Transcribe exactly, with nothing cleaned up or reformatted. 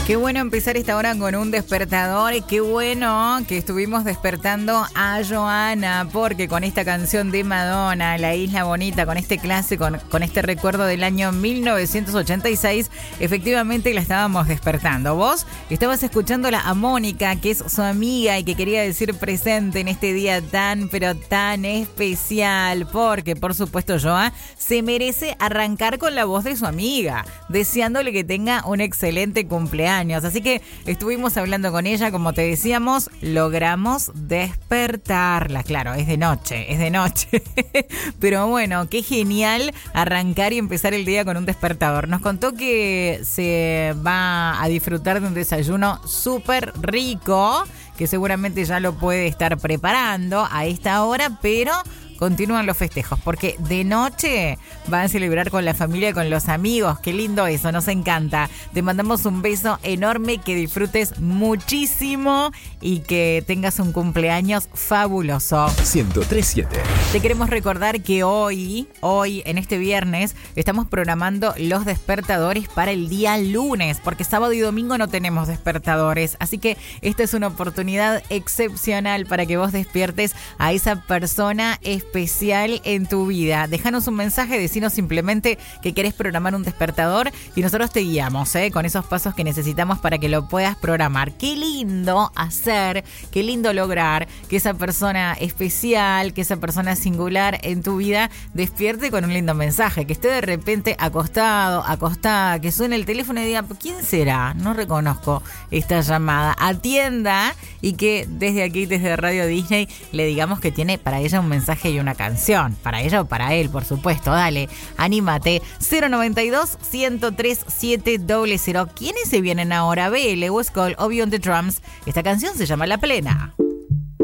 Qué bueno empezar esta hora con un despertador y qué bueno que estuvimos despertando a Joana, porque con esta canción de Madonna, La Isla Bonita, con este clásico, con, con este recuerdo del año mil novecientos ochenta y seis, efectivamente la estábamos despertando. Vos estabas escuchándola a Mónica, que es su amiga y que quería decir presente en este día tan, pero tan especial, porque por supuesto Joa se merece arrancar con la voz de su amiga, deseándole que tenga un excelente cumpleaños. Así que estuvimos hablando con ella, como te decíamos, logramos despertarla. Claro, es de noche, es de noche. Pero bueno, qué genial arrancar y empezar el día con un despertador. Nos contó que se va a disfrutar de un desayuno súper rico, que seguramente ya lo puede estar preparando a esta hora, pero continúan los festejos, porque de noche van a celebrar con la familia y con los amigos. Qué lindo eso, nos encanta. Te mandamos un beso enorme, que disfrutes muchísimo y que tengas un cumpleaños fabuloso. ciento tres punto siete. Te queremos recordar que hoy, hoy, en este viernes, estamos programando los despertadores para el día lunes, porque sábado y domingo no tenemos despertadores. Así que esta es una oportunidad excepcional para que vos despiertes a esa persona especial especial en tu vida. Déjanos un mensaje, decinos simplemente que querés programar un despertador y nosotros te guiamos, ¿eh? con esos pasos que necesitamos para que lo puedas programar. Qué lindo hacer, qué lindo lograr que esa persona especial, que esa persona singular en tu vida despierte con un lindo mensaje, que esté de repente acostado, acostada, que suene el teléfono y diga, ¿quién será? No reconozco esta llamada. Atienda y que desde aquí, desde Radio Disney, le digamos que tiene para ella un mensaje y una canción, para ella o para él, por supuesto. Dale, anímate. cero noventa y dos, ciento tres, siete cero cero. ¿Quiénes se vienen ahora? B L, West Call, o Beyond the Drums. Esta canción se llama La Plena.